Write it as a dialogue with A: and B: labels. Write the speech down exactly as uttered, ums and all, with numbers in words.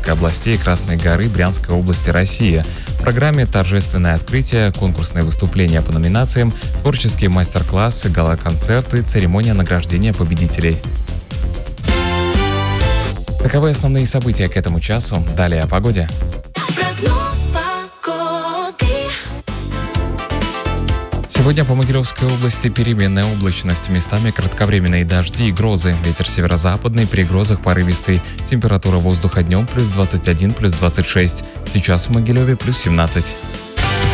A: Ставропольской областей и Красной горы Брянской области, России. В программе торжественное открытие, конкурсные выступления по номинациям, творческие мастер-классы, гала-концерты, церемония награждения победителей. Таковы основные события к этому часу. Далее о погоде. Сегодня по Могилевской области переменная облачность, местами кратковременные дожди и грозы. Ветер северо-западный, при грозах порывистый. Температура воздуха днем плюс двадцать один, плюс двадцать шесть. Сейчас в Могилеве плюс семнадцать.